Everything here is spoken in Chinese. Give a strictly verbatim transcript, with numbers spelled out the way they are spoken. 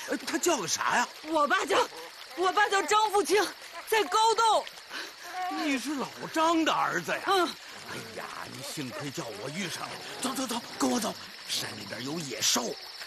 他叫个啥呀？ 我爸叫，我爸叫张富清，在高洞。 你是老张的儿子呀？ 嗯。 哎呀，你幸亏叫我遇上了。走走走，跟我走，山里边有野兽，